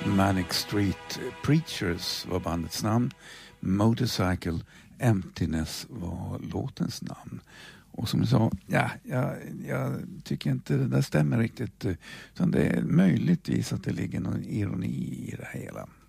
Manic Street Preachers var bandets namn. Motorcycle Emptiness var låtens namn. Och som jag sa, jag tycker inte det där stämmer riktigt. Utan det är möjligtvis att det ligger någon ironi i det hela.